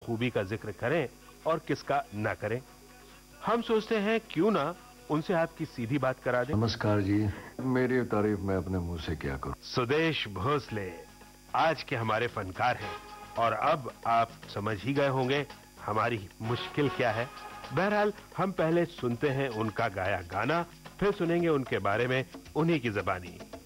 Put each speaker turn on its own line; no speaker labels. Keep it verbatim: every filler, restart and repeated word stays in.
खूबी का जिक्र करें और किसका ना करें। हम सोचते हैं क्यों ना उनसे आपकी सीधी बात करा दें।
नमस्कार जी, मेरी तारीफ मैं अपने मुंह से क्या करूं।
सुदेश भोसले आज के हमारे फनकार हैं और अब आप समझ ही गए होंगे हमारी मुश्किल क्या है। बहरहाल हम पहले सुनते हैं उनका गाया गाना, फिर सुनेंगे उनके बारे में उन्हीं की ज़बानी।